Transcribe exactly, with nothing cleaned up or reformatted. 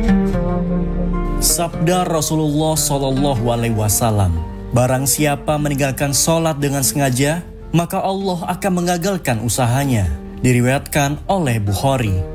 Sabda Rasulullah Shallallahu Alaihi Wasallam, barang siapa meninggalkan sholat dengan sengaja, maka Allah akan mengagalkan usahanya. Diriwayatkan oleh Bukhari.